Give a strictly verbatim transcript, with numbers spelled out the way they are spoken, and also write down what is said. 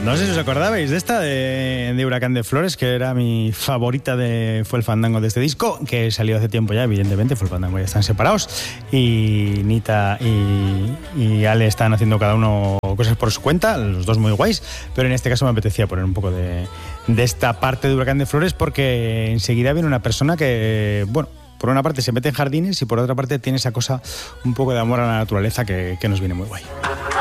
No sé si os acordabais de esta, de, de Huracán de Flores, que era mi favorita de Fue el Fandango de este disco, que salió hace tiempo ya, evidentemente. Fue el Fandango, ya están separados. Y Nita y, y Ale están haciendo cada uno cosas por su cuenta, los dos muy guays. Pero en este caso me apetecía poner un poco de, de esta parte de Huracán de Flores, porque enseguida viene una persona que, bueno, por una parte se mete en jardines y por otra parte tiene esa cosa un poco de amor a la naturaleza que, que nos viene muy guay.